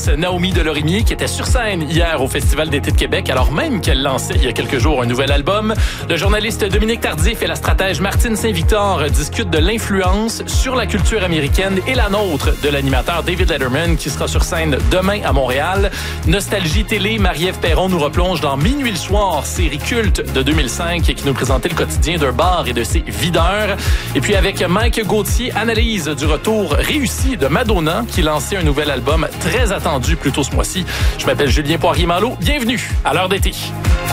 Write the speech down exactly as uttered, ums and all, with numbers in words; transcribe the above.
Danse, Naomi Delorimier, qui était sur scène hier au Festival d'été de Québec, alors même qu'elle lançait il y a quelques jours un nouvel album. Le journaliste Dominique Tardif et la stratège Martine Saint-Victor discutent de l'influence sur la culture américaine et la nôtre de l'animateur David Letterman, qui sera sur scène demain à Montréal. Nostalgie télé, Marie-Ève Perron nous replonge dans Minuit le soir, série culte de deux mille cinq qui nous présentait le quotidien d'un bar et de ses videurs. Et puis avec Mike Gauthier, analyse du retour réussi de Madonna, qui lançait un nouvel album très attendu plus tôt ce mois-ci. Je m'appelle Julien Poirier-Malo. Bienvenue à l'heure d'été.